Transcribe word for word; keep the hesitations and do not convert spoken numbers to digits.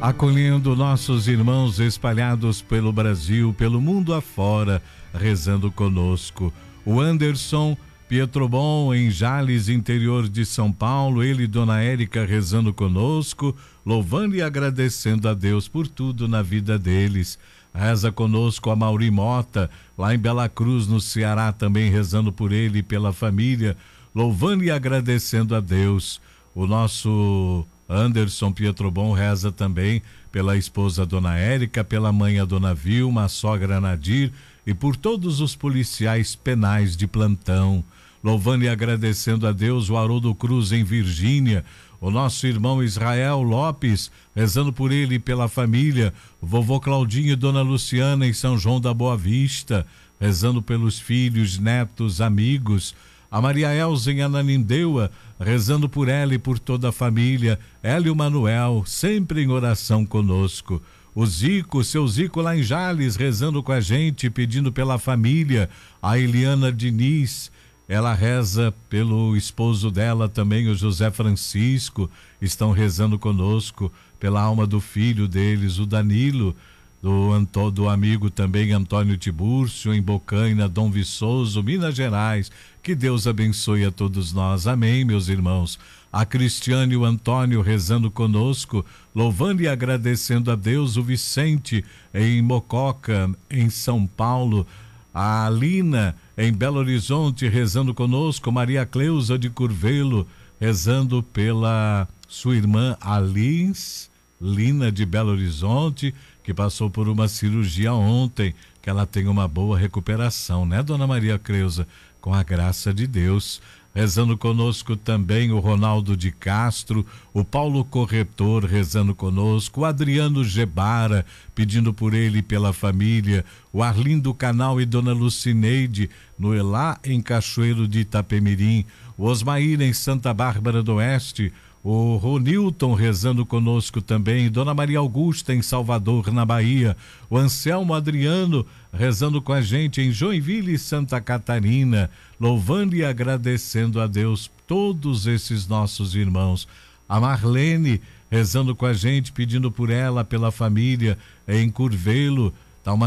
acolhendo nossos irmãos espalhados pelo Brasil, pelo mundo afora, rezando conosco. O Anderson Pietrobon, em Jales, interior de São Paulo, ele e Dona Érica rezando conosco, louvando e agradecendo a Deus por tudo na vida deles. Reza conosco a Mauri Mota, lá em Bela Cruz, no Ceará, também rezando por ele e pela família, louvando e agradecendo a Deus. O nosso Anderson Pietrobon reza também pela esposa Dona Érica, pela mãe a Dona Vilma, a sogra Nadir e por todos os policiais penais de plantão. Louvando e agradecendo a Deus, o Haroldo Cruz em Virgínia, o nosso irmão Israel Lopes, rezando por ele e pela família, o vovô Claudinho e Dona Luciana em São João da Boa Vista, rezando pelos filhos, netos, amigos, a Maria Elza em Ananindeua, rezando por ela e por toda a família, ela e o Manuel, sempre em oração conosco. O Zico, seu Zico lá em Jales, rezando com a gente, pedindo pela família, a Eliana Diniz, ela reza pelo esposo dela também, o José Francisco, estão rezando conosco pela alma do filho deles, o Danilo, do, Antô, do amigo também Antônio Tibúrcio, em Bocaina, Dom Viçoso, Minas Gerais. Que Deus abençoe a todos nós. Amém, meus irmãos. A Cristiane e o Antônio rezando conosco, louvando e agradecendo a Deus. O Vicente em Mococa, em São Paulo. A Alina em Belo Horizonte rezando conosco, Maria Cleusa de Curvelo rezando pela sua irmã Alins Lina de Belo Horizonte, que passou por uma cirurgia ontem, que ela tenha uma boa recuperação, né, Dona Maria Cleusa? Com a graça de Deus. Rezando conosco também o Ronaldo de Castro, o Paulo Corretor rezando conosco, o Adriano Gebara pedindo por ele e pela família, o Arlindo Canal e Dona Lucineide no Elá em Cachoeiro de Itapemirim, o Osmaíra em Santa Bárbara do Oeste, o Ronilton rezando conosco também, Dona Maria Augusta em Salvador, na Bahia, o Anselmo Adriano rezando com a gente em Joinville e Santa Catarina, louvando e agradecendo a Deus todos esses nossos irmãos. A Marlene rezando com a gente, pedindo por ela, pela família em Curvelo,